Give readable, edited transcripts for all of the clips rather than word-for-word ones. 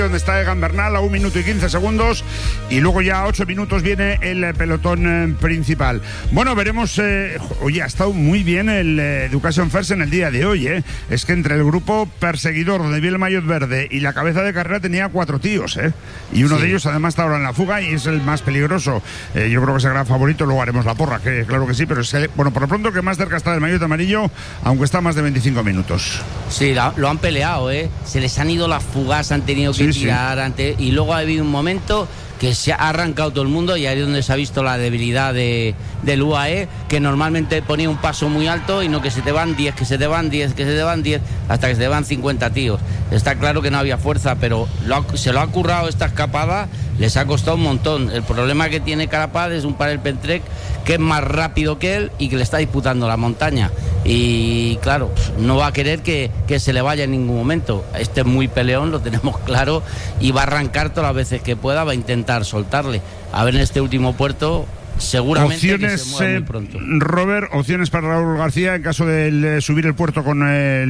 donde está Egan Bernal a 1 minuto y 15 segundos y luego ya a 8 minutos viene el pelotón principal. Bueno, veremos. Oye, ha estado muy bien el Education First en el día de hoy, ¿eh? Es que entre el grupo perseguidor, donde viene el maillot verde, y la cabeza de carrera tenía 4 tíos, ¿eh? Y uno de ellos además está ahora en la fuga y es el más peligroso. Yo creo que es el gran favorito, luego haremos la porra, que claro que sí, pero es que, bueno, por lo pronto el que más cerca está del maillot amarillo, aunque está a más de 25 minutos. Sí, lo han peleado, ¿eh? Se les han ido las fugas, han tenido que tirar antes, y luego ha habido un momento que se ha arrancado todo el mundo y ahí es donde se ha visto la debilidad del UAE, que normalmente ponía un paso muy alto y no que se te van 10, que se te van 10, que se te van 10, hasta que se te van 50 tíos. Está claro que no había fuerza, pero se lo ha currado esta escapada, les ha costado un montón. El problema que tiene Carapaz es un Panel Pentrek que es más rápido que él y que le está disputando la montaña. Y claro, no va a querer que se le vaya en ningún momento. Este es muy peleón, lo tenemos claro, y va a arrancar todas las veces que pueda, va a intentar soltarle. A ver en este último puerto, seguramente opciones, que se mueva muy pronto. Robert, opciones para Raúl García en caso de subir el puerto con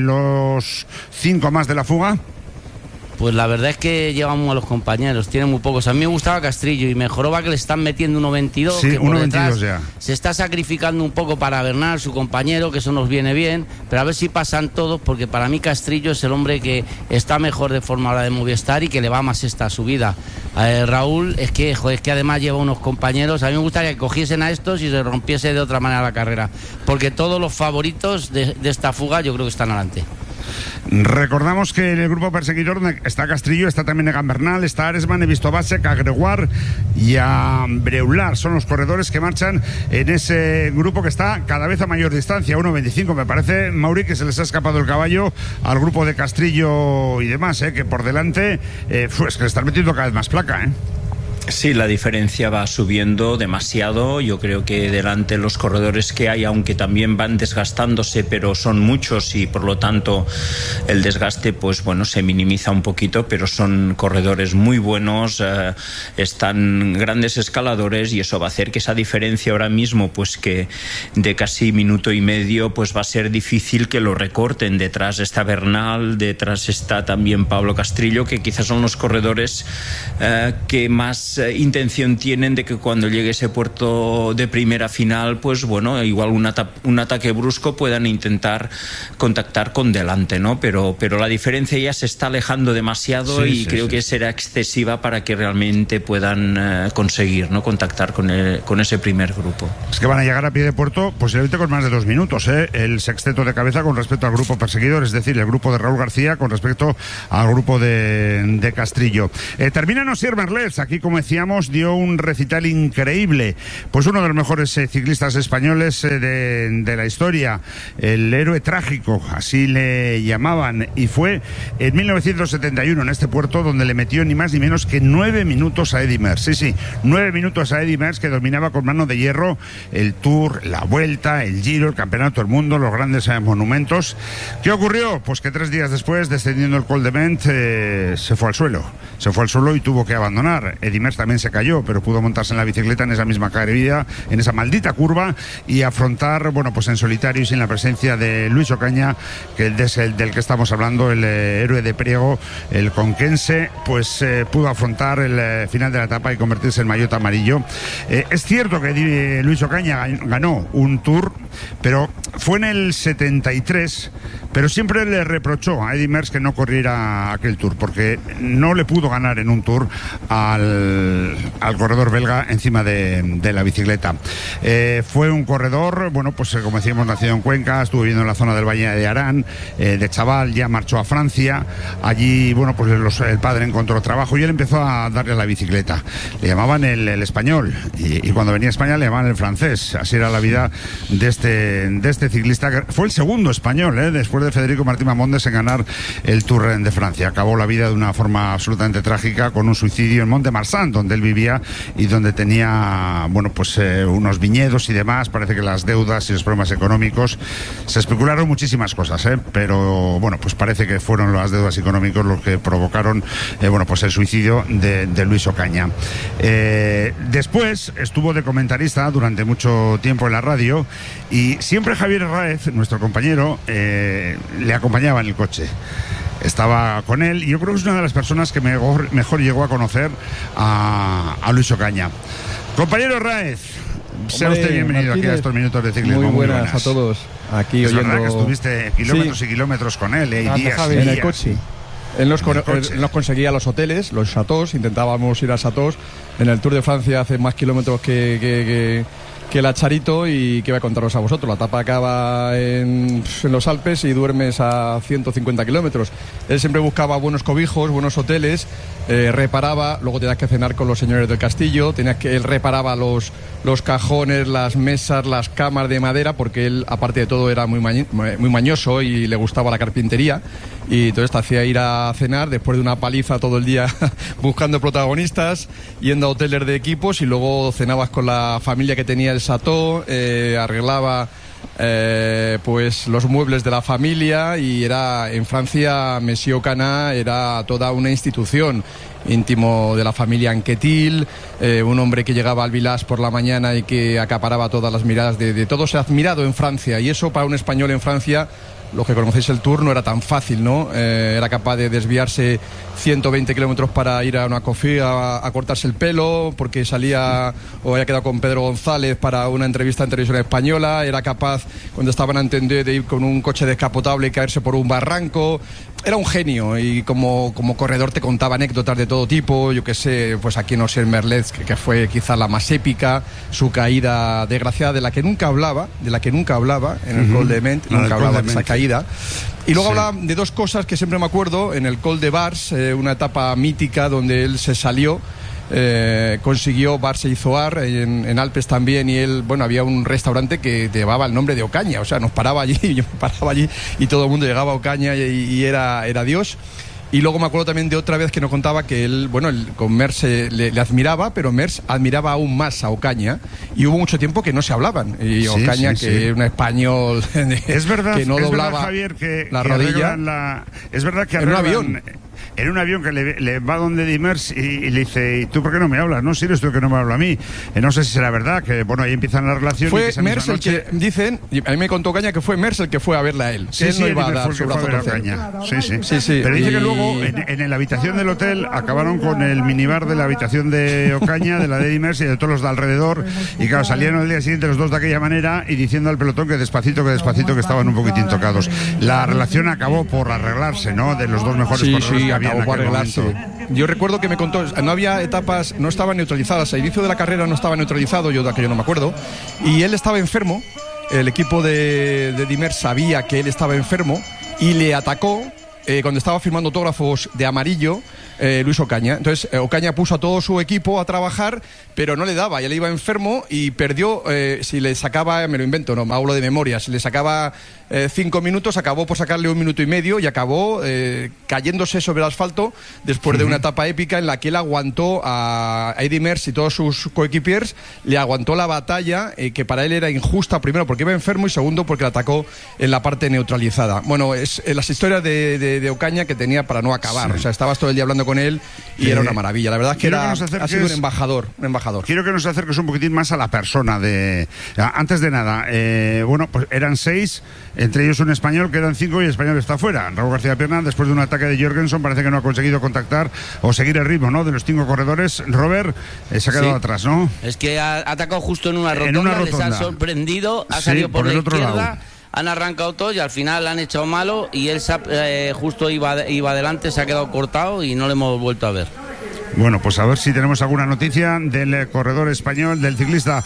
los 5 más de la fuga. Pues la verdad es que llevan a los compañeros, tienen muy pocos. A mí me gustaba Castrillo y Mejorova, que le están metiendo 1.22. Sí, que por 1.22 ya. Se está sacrificando un poco para Bernal, su compañero, que eso nos viene bien. Pero a ver si pasan todos, porque para mí Castrillo es el hombre que está mejor de forma ahora de Movistar y que le va más esta subida. Raúl, es que además lleva unos compañeros. A mí me gustaría que cogiesen a estos y se rompiese de otra manera la carrera. Porque todos los favoritos de esta fuga yo creo que están adelante. Recordamos que en el grupo perseguidor está Castrillo, está también Egan Bernal, está Aresman, Evistobasek, Gregoire y Breular. Son los corredores que marchan en ese grupo que está cada vez a mayor distancia, 1.25. Me parece, Mauri, que se les ha escapado el caballo al grupo de Castrillo y demás, que por delante pues que le están metiendo cada vez más placa, Sí, la diferencia va subiendo demasiado. Yo creo que delante los corredores que hay, aunque también van desgastándose, pero son muchos y por lo tanto el desgaste, pues bueno, se minimiza un poquito, pero son corredores muy buenos, están grandes escaladores y eso va a hacer que esa diferencia ahora mismo, pues que de casi minuto y medio, pues va a ser difícil que lo recorten. Detrás está Bernal, detrás está también Pablo Castrillo, que quizás son los corredores que más intención tienen de que cuando llegue ese puerto de primera final, pues bueno, igual un ataque brusco puedan intentar contactar con delante, ¿no? Pero la diferencia ya se está alejando demasiado y creo que será excesiva para que realmente puedan conseguir, ¿no?, contactar con ese primer grupo. Es que van a llegar a pie de puerto posiblemente con más de 2 minutos, el sexteto de cabeza con respecto al grupo perseguidor, es decir, el grupo de Raúl García con respecto al grupo de Castrillo. Terminan Osier Merlès, aquí como decíamos, dio un recital increíble. Pues uno de los mejores ciclistas españoles de la historia, el héroe trágico, así le llamaban, y fue en 1971 en este puerto donde le metió ni más ni menos que 9 minutos a Eddy Merckx. Sí, 9 minutos a Eddy Merckx, que dominaba con mano de hierro el Tour, la Vuelta, el Giro, el Campeonato del Mundo, los grandes monumentos. ¿Qué ocurrió? Pues que 3 días después, descendiendo el Col de Ment, se fue al suelo y tuvo que abandonar. Eddy Merckx también se cayó, pero pudo montarse en la bicicleta en esa misma caída, en esa maldita curva, y afrontar, bueno, pues en solitario y sin la presencia de Luis Ocaña, que es el del que estamos hablando, el héroe de Priego, el conquense, pues pudo afrontar el final de la etapa y convertirse en maillot amarillo. Es cierto que Luis Ocaña ganó un Tour, pero fue en el 73, pero siempre le reprochó a Eddy Merckx que no corriera aquel Tour, porque no le pudo ganar en un Tour al corredor belga encima de la bicicleta. Fue un corredor, bueno, pues como decíamos, nacido en Cuenca, estuvo viviendo en la zona del Valle de Arán, de chaval ya marchó a Francia. Allí, bueno, pues el padre encontró trabajo y él empezó a darle a la bicicleta. Le llamaban el español y cuando venía a España le llamaban el francés. Así era la vida de este ciclista. Fue el segundo español, después de Federico Martín Mamondes, en ganar el Tour de Francia. Acabó la vida de una forma absolutamente trágica con un suicidio en Mont-de-Marsan, donde él vivía y donde tenía, bueno, pues unos viñedos y demás. Parece que las deudas y los problemas económicos, se especularon muchísimas cosas, pero bueno, pues parece que fueron las deudas económicas los que provocaron, bueno, pues el suicidio de Luis Ocaña. Después estuvo de comentarista durante mucho tiempo en la radio y siempre Javier Herráez, nuestro compañero, le acompañaba en el coche. estaba con él, y yo creo que es una de las personas que mejor llegó a conocer a Luis Ocaña. Compañero Raez, sea usted bienvenido Martínez, aquí a estos minutos de ciclismo. Muy buenas a todos. Aquí es oyendo... verdad que estuviste kilómetros y kilómetros con él, días y en días. el coche. Él nos conseguía los hoteles, los chateaux, intentábamos ir a chateaux. En el Tour de Francia hace más kilómetros que la Charito, y que voy a contaros a vosotros. La etapa acaba en los Alpes y duermes a 150 kilómetros. Él siempre buscaba buenos cobijos, buenos hoteles, reparaba, luego tenías que cenar con los señores del castillo, él reparaba los cajones, las mesas, las camas de madera, porque él, aparte de todo, era muy mañoso y le gustaba la carpintería, y entonces te hacía ir a cenar después de una paliza todo el día buscando protagonistas, yendo a hoteles de equipos, y luego cenabas con la familia que tenía el chateau, arreglaba pues los muebles de la familia, y era en Francia Monsieur Ocaña era toda una institución, íntimo de la familia Anquetil, un hombre que llegaba al Village por la mañana y que acaparaba todas las miradas de todos, admirado en Francia, y eso para un español en Francia, los que conocéis el Tour, no era tan fácil, ¿no? Era capaz de desviarse 120 kilómetros para ir a una coffee a cortarse el pelo, porque salía o había quedado con Pedro González para una entrevista en televisión española. Era capaz, cuando estaban a entender, de ir con un coche descapotable y caerse por un barranco. Era un genio, y como corredor te contaba anécdotas de todo tipo. Yo qué sé, pues aquí no sé, Merlez, que fue quizá la más épica, su caída desgraciada, de la que nunca hablaba en el Col de Ment, nunca hablaba de esa caída. Y luego hablaba de dos cosas que siempre me acuerdo: en el Col de Vars, una etapa mítica donde él se salió, consiguió Vars y Zoar, en Alpes también, y él, bueno, había un restaurante que llevaba el nombre de Ocaña, o sea, nos paraba allí, yo me paraba allí y todo el mundo llegaba a Ocaña y era Dios. Y luego me acuerdo también de otra vez que nos contaba que él, bueno, con Merckx le admiraba, pero Merckx admiraba aún más a Ocaña, y hubo mucho tiempo que no se hablaban. Y Ocaña, que era un español es verdad, que no doblaba, Javier, que la rodilla. Es verdad que en un avión. En un avión que le va donde Dimers y le dice: ¿y tú por qué no me hablas? No, si eres tú el que no me habla a mí. No sé si será verdad, que bueno, ahí empiezan las relaciones. Fue Merckx el que, dicen, a mí me contó Ocaña que fue Merckx el que fue a verla a él. Sí, él sí, no iba a dar su brazo a torcer. Sí. Pero dice que luego en la habitación del hotel acabaron con el minibar de la habitación de Ocaña, de la de Dimers y de todos los de alrededor, y claro, salieron al día siguiente los dos de aquella manera y diciendo al pelotón que despacito, que estaban un poquitín tocados. La relación acabó por arreglarse, ¿no? De los dos mejores corredores que había en aquel momento. Yo recuerdo que me contó, no había etapas, no estaban neutralizadas, al inicio de la carrera no estaba neutralizado, yo de aquello no me acuerdo, y él estaba enfermo. El equipo de Dimers sabía que él estaba enfermo y le atacó cuando estaba firmando autógrafos de amarillo Luis Ocaña. Entonces Ocaña puso a todo su equipo a trabajar, pero no le daba, ya le iba enfermo y perdió, si le sacaba, me lo invento, no me hablo de memoria, si le sacaba 5 minutos, acabó por sacarle 1 minuto y medio y acabó cayéndose sobre el asfalto después de una etapa épica en la que él aguantó a Eddy Merckx y todos sus coequipiers, le aguantó la batalla, que para él era injusta, primero porque iba enfermo y segundo porque le atacó en la parte neutralizada. Bueno, es las historias de Ocaña que tenía para no acabar, o sea, estabas todo el día hablando con él y era una maravilla. La verdad es que ha sido un embajador. Quiero que nos acerques un poquitín más a la persona de... Antes de nada, bueno, pues eran 6, entre ellos un español, quedan 5 y el español está fuera. Raúl García Pierna, después de un ataque de Jorgensen, parece que no ha conseguido contactar o seguir el ritmo, ¿no?, de los 5 corredores. Robert se ha quedado atrás, ¿no? Es que ha atacado justo en una rotonda, les ha sorprendido, ha salido por la izquierda. Lado. Han arrancado todos y al final han echado malo y él justo iba adelante, se ha quedado cortado y no le hemos vuelto a ver. Bueno, pues a ver si tenemos alguna noticia del corredor español, del ciclista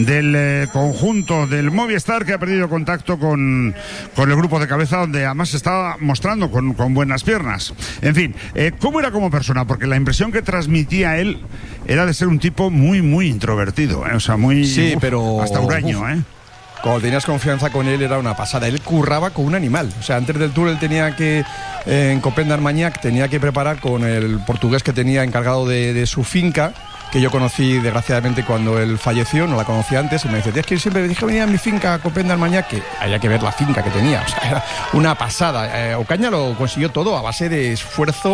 del conjunto del Movistar, que ha perdido contacto con el grupo de cabeza, donde además se estaba mostrando con buenas piernas. En fin, ¿cómo era como persona? Porque la impresión que transmitía él era de ser un tipo muy, muy introvertido, o sea, muy... Sí, pero... hasta huraño, Cuando tenías confianza con él era una pasada. Él curraba con un animal. O sea, antes del Tour él tenía que, en Copén d'Armagnac, tenía que preparar con el portugués que tenía encargado de su finca, que yo conocí desgraciadamente cuando él falleció, no la conocía antes, y me dice: es que siempre me dije venía a mi finca a Copén d'Armagnac, que había que ver la finca que tenía. O sea, era una pasada. Ocaña lo consiguió todo a base de esfuerzo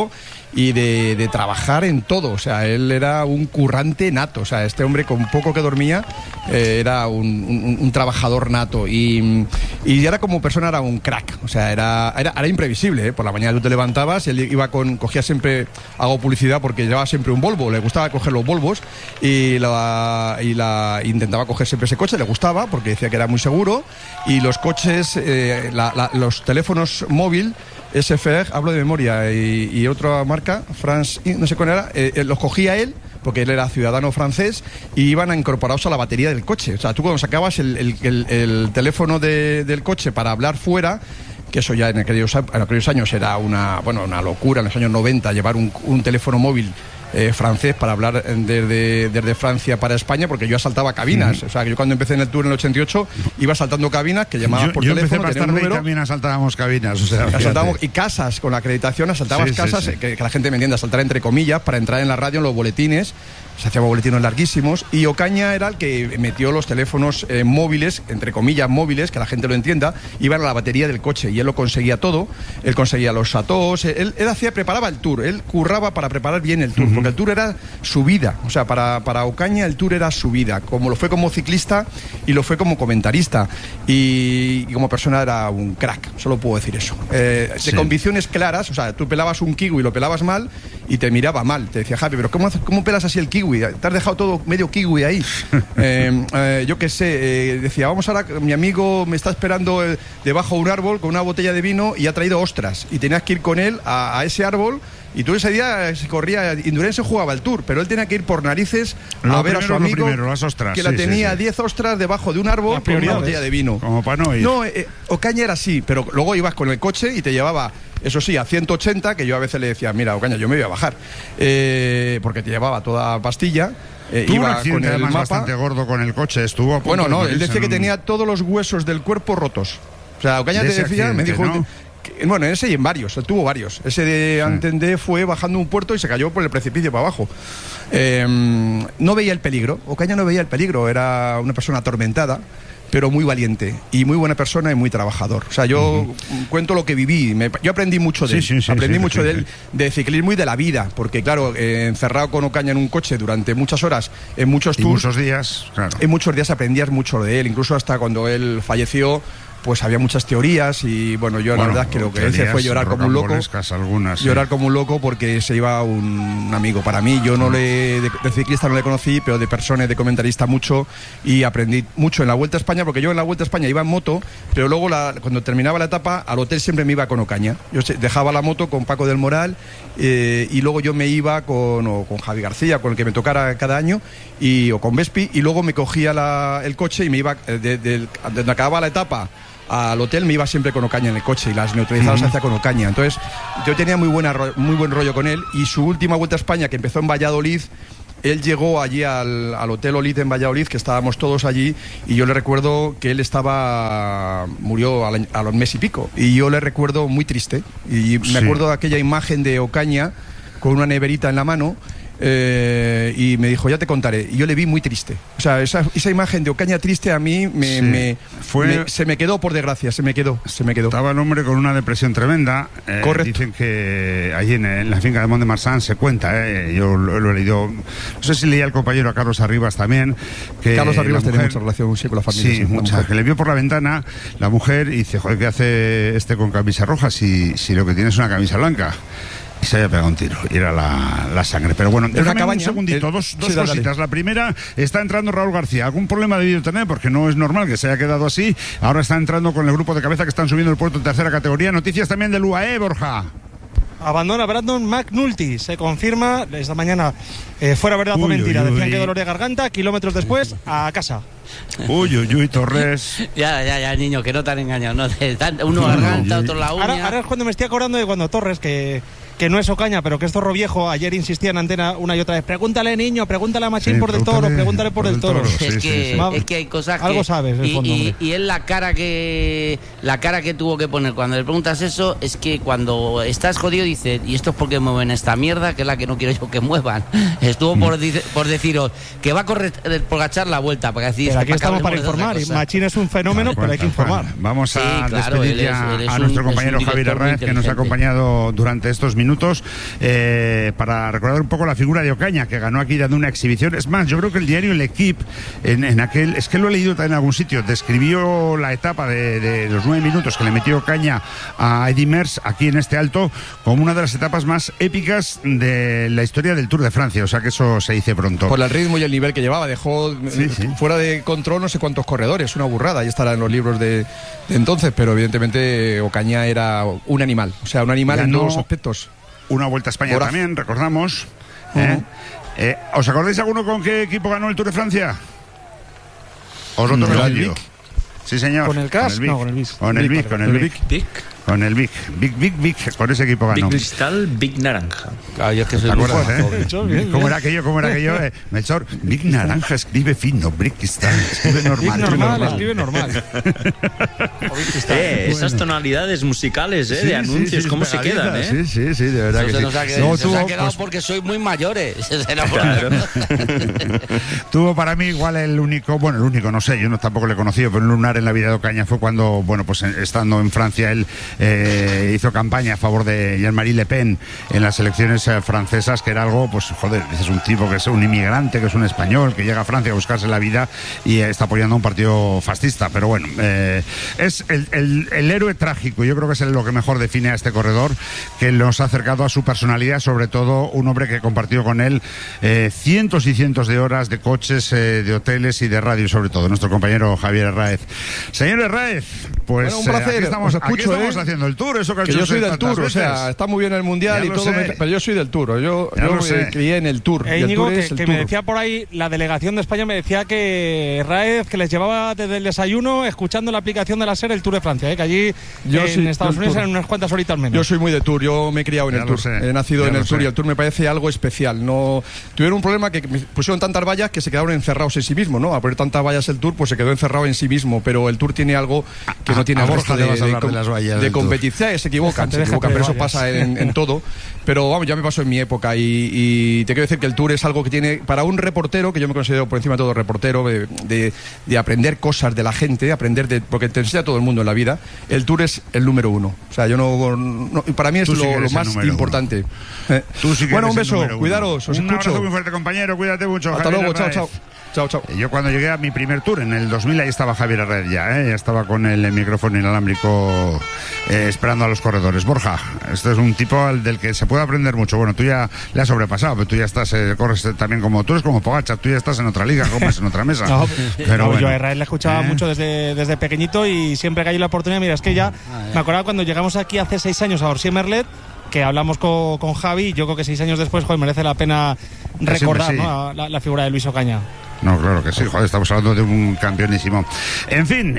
y de trabajar en todo. O sea, él era un currante nato. O sea, este hombre con poco que dormía era un trabajador nato y era como persona, era un crack. O sea, era imprevisible, ¿eh? Por la mañana tú te levantabas y él cogía siempre, hago publicidad porque llevaba siempre un Volvo, le gustaba coger los Volvos y intentaba coger siempre ese coche, le gustaba porque decía que era muy seguro, y los coches, los teléfonos móvil SFR, hablo de memoria, y otra marca, France, no sé cuál era, los cogía él, porque él era ciudadano francés, y iban incorporados a la batería del coche. O sea, tú cuando sacabas el teléfono del coche para hablar fuera, que eso ya en aquellos años era una locura, en los años 90, llevar un teléfono móvil francés para hablar desde Francia para España, porque yo asaltaba cabinas. O sea, que yo cuando empecé en el Tour en el 88 iba asaltando cabinas que llamaban por teléfono, tenía un número, y también asaltábamos cabinas, o sea, asaltábamos, y casas con la acreditación, asaltabas casas. Que la gente me entienda, asaltar entre comillas para entrar en la radio, en los boletines. Se hacían boletines larguísimos, y Ocaña era el que metió los teléfonos móviles, entre comillas móviles, que la gente lo entienda, iban a la batería del coche, y él lo conseguía todo. Él conseguía los chateaux, él preparaba el Tour, él curraba para preparar bien el Tour, porque el Tour era su vida. O sea, para Ocaña el Tour era su vida, como lo fue como ciclista y lo fue como comentarista, y como persona era un crack, solo puedo decir eso. De convicciones claras. O sea, tú pelabas un kiwi y lo pelabas mal y te miraba mal, te decía: Javi, pero ¿cómo pelas así el kiwi? Te has dejado todo medio kiwi ahí. Yo qué sé, decía: vamos ahora, mi amigo me está esperando debajo de un árbol con una botella de vino y ha traído ostras, y tenías que ir con él a ese árbol. Y tú ese día se corría, Indurain jugaba el Tour, pero él tenía que ir por narices a ver a su amigo las ostras, que tenía 10 ostras debajo de un árbol con una botella de vino. Como para no ir. No, Ocaña era así, pero luego ibas con el coche y te llevaba, eso sí, a 180, que yo a veces le decía: mira, Ocaña, yo me voy a bajar, porque te llevaba toda pastilla. Tuvo iba un accidente con el además mapa bastante gordo con el coche, estuvo a punto él decía que tenía todos los huesos del cuerpo rotos. O sea, Ocaña te decía, me dijo, ¿no? Bueno, ese y en varios, él tuvo varios. Ese de Antendé fue bajando un puerto y se cayó por el precipicio para abajo. No veía el peligro, Ocaña no veía el peligro, era una persona atormentada, pero muy valiente y muy buena persona y muy trabajador. O sea, yo cuento lo que viví, yo aprendí mucho de él, aprendí mucho de él, de ciclismo y de la vida, porque claro, encerrado con Ocaña en un coche durante muchas horas, en muchos tours, muchos días, claro. En muchos días aprendías mucho de él, incluso hasta cuando él falleció, pues había muchas teorías, y la verdad es que lo que él se fue llorar como un loco. Llorar como un loco porque se iba un amigo. Para mí, yo de ciclista no le conocí, pero de persona y de comentarista mucho, y aprendí mucho en la Vuelta a España, porque yo en la Vuelta a España iba en moto, pero luego cuando terminaba la etapa, al hotel siempre me iba con Ocaña. Yo dejaba la moto con Paco del Moral, y luego yo me iba con Javi García, con el que me tocara cada año, o con Vespi, y luego me cogía el coche y me iba, donde acababa la etapa al hotel, me iba siempre con Ocaña en el coche, y las neutralizadas se hacía con Ocaña. Entonces yo tenía muy buen rollo con él, y su última Vuelta a España, que empezó en Valladolid, él llegó allí al Hotel Olid en Valladolid, que estábamos todos allí, y yo le recuerdo que él murió a los mes y pico, y yo le recuerdo muy triste, y me acuerdo de aquella imagen de Ocaña con una neverita en la mano, y me dijo: ya te contaré. Y yo le vi muy triste. O sea, esa imagen de Ocaña triste a mí se me quedó, por desgracia, se me quedó. Estaba el hombre con una depresión tremenda. Correcto. Dicen que allí en la finca de Mont de Marsan se cuenta, yo lo he leído. No sé si leía el compañero Carlos Arribas también. Que Carlos Arribas tiene mucha relación con la familia. Sí, mucha. Que le vio por la ventana la mujer y dice: joder, ¿qué hace este con camisa roja si lo que tiene es una camisa blanca? Y se había pegado un tiro, y era la sangre. Pero bueno, déjame un segundito, dos cositas. Dale. La primera, está entrando Raúl García. ¿Algún problema ha debido tener? Porque no es normal que se haya quedado así. Ahora está entrando con el grupo de cabeza, que están subiendo el puerto en tercera categoría. Noticias también del UAE, Borja. Abandona Brandon McNulty, se confirma esta mañana, fuera verdad o mentira, decían que dolor de garganta, kilómetros después, a casa. Uy, Torres. Ya, niño, que no te han engañado, ¿no? Uno garganta, otro la uña. Ahora es cuando me estoy acordando de cuando Torres, que no es Ocaña, pero que es Zorro Viejo, ayer insistía en antena una y otra vez: pregúntale, niño, pregúntale a Machín por del Toro, pregúntale por del Toro. Es que hay cosas que... Algo sabes, en el fondo, y él la cara que tuvo que poner cuando le preguntas eso, es que cuando estás jodido dice: ¿y esto es porque mueven esta mierda, que es la que no quiero yo que muevan? Estuvo por deciros que va a correr por gachar la vuelta, para decir... Pero aquí estamos para informar, y Machín es un fenómeno, pero hay que informar. Vamos a despedir a nuestro compañero Javier Arraez, que nos ha acompañado durante estos minutos. minutos, para recordar un poco la figura de Ocaña, que ganó aquí dando una exhibición. Es más, yo creo que el diario L'Equipe, en aquel, es que lo he leído también en algún sitio, describió la etapa de los 9 minutos que le metió Ocaña a Eddy Merckx aquí en este Alto como una de las etapas más épicas de la historia del Tour de Francia, o sea que eso se dice pronto. Por el ritmo y el nivel que llevaba, dejó fuera de control no sé cuántos corredores, una burrada, ya estará en los libros de entonces, pero evidentemente Ocaña era un animal, o sea, un animal en todos los aspectos. Una Vuelta a España también, recordamos. ¿Os acordáis alguno con qué equipo ganó el Tour de Francia? ¿Os lo toco el lío? Sí, señor. ¿Con el CAS? No, con el BIC. Con el BIC, con el BIC. Con el Big, con ese equipo ganó. Big Cristal, Big Naranja. Claro, yo es que soy muy joven. ¿Cómo era aquello? Melchor, Big Naranja escribe fino, Big Cristal escribe normal. Escribe normal. Esas tonalidades musicales, de anuncios, cómo se quedan, Sí, de verdad que sí. Se ha quedado porque sois muy mayores. Claro. Tuvo para mí igual el único, no sé, yo tampoco le he conocido, pero un lunar en la vida de Ocaña fue cuando, pues estando en Francia, él hizo campaña a favor de Jean-Marie Le Pen en las elecciones francesas, que era algo, pues joder, es un tipo que es un inmigrante, que es un español, que llega a Francia a buscarse la vida y está apoyando a un partido fascista, pero bueno, es el héroe trágico, yo creo que es lo que mejor define a este corredor, que nos ha acercado a su personalidad, sobre todo un hombre que compartió con él cientos y cientos de horas de coches, de hoteles y de radio, sobre todo, nuestro compañero Javier Herráez. Señor Herráez, pues un placer, aquí estamos haciendo el Tour, eso que yo soy del Tour, o sea, está muy bien el Mundial y todo, pero yo soy del Tour, yo me crié en el Tour. Íñigo, que me decía por ahí, la delegación de España me decía que Herráez, que les llevaba desde el desayuno escuchando la aplicación de la SER el Tour de Francia, que allí en Estados Unidos eran unas cuantas horitas menos. Yo soy muy de Tour, yo me he criado en el Tour, he nacido en el Tour y el Tour me parece algo especial. No tuvieron un problema que pusieron tantas vallas que se quedaron encerrados en sí mismo, ¿no? A poner tantas vallas el Tour, pues se quedó encerrado en sí mismo, pero el Tour tiene algo que no tiene Borja de competición. Se equivocan, pero eso pasa en todo. Pero vamos, ya me pasó en mi época y te quiero decir que el Tour es algo que tiene, para un reportero, que yo me considero por encima de todo reportero, de aprender cosas de la gente, porque te enseña todo el mundo en la vida, el Tour es el número uno. O sea, yo no para mí es lo más importante. Bueno, un beso, cuidaros, os escucho. Un abrazo muy fuerte, compañero, cuídate mucho. Hasta luego, chao. Yo cuando llegué a mi primer Tour en el 2000, ahí estaba Javier Herráez ya estaba con el micrófono inalámbrico esperando a los corredores. Borja, este es un tipo del que se puede aprender mucho. Bueno, tú ya le has sobrepasado, pero tú ya estás, corres también tú eres como Pogačar, tú ya estás en otra liga, comes en otra mesa. Yo a Herráez le escuchaba mucho desde pequeñito y siempre que hay la oportunidad, mira, es que ya me acordaba cuando llegamos aquí hace 6 años a Orsier-Merlet, que hablamos con Javi, y yo creo que 6 años después, merece la pena recordar, ¿no? la figura de Luis Ocaña. No, claro que sí, estamos hablando de un campeonísimo. En fin,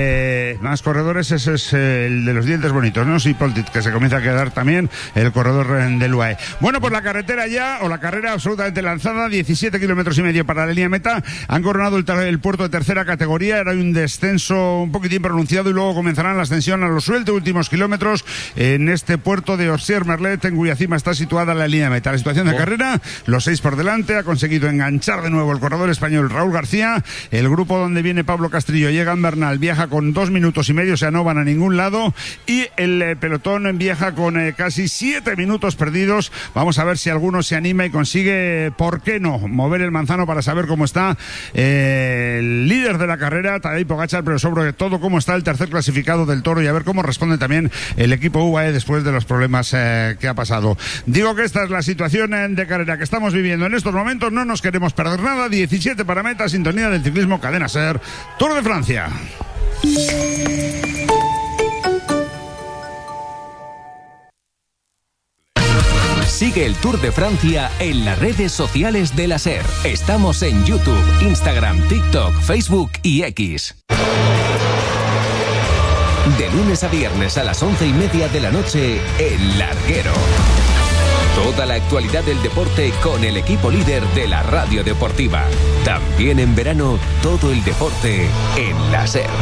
más corredores, ese es el de los dientes bonitos, ¿no? Sí, Poltit, que se comienza a quedar también el corredor del UAE. Bueno, pues la carretera la carrera absolutamente lanzada, 17 kilómetros y medio para la línea meta. Han coronado el puerto de tercera categoría, era un descenso un poquitín pronunciado y luego comenzarán la ascensión a los últimos kilómetros en este puerto de Orsier-Merlet, en cuya cima está situada la línea meta. La situación de carrera, los 6 por delante, ha conseguido enganchar de nuevo el corredor español Raúl García. El grupo donde viene Pablo Castrillo, llega en Bernal, viaja con 2 minutos y medio, o sea, no van a ningún lado, y el pelotón viaja con casi 7 minutos perdidos. Vamos a ver si alguno se anima y consigue, ¿por qué no?, mover el manzano para saber cómo está el líder de la carrera, Tadej Pogačar, pero sobre todo cómo está el tercer clasificado del Toro, y a ver cómo responde también el equipo UAE después de los problemas que ha pasado. Digo que esta es la situación de carrera que estamos viviendo en estos momentos. No nos queremos perder nada. 17 para meta, sintonía del ciclismo, Cadena SER, Tour de Francia. Sigue el Tour de Francia en las redes sociales de la SER. Estamos en YouTube, Instagram, TikTok, Facebook y X. De lunes a viernes a las 11:30 de la noche, El Larguero. Toda la actualidad del deporte con el equipo líder de la radio deportiva. También en verano, todo el deporte en la SER.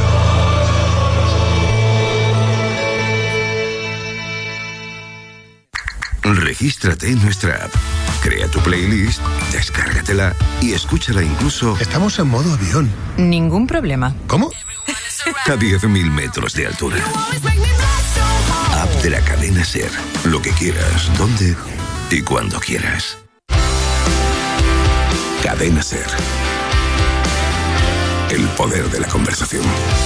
Regístrate en nuestra app. Crea tu playlist, descárgatela y escúchala incluso... Estamos en modo avión. Ningún problema. ¿Cómo? A 10.000 metros de altura. App de la cadena SER. Lo que quieras, donde y cuando quieras. Cadena SER. El poder de la conversación.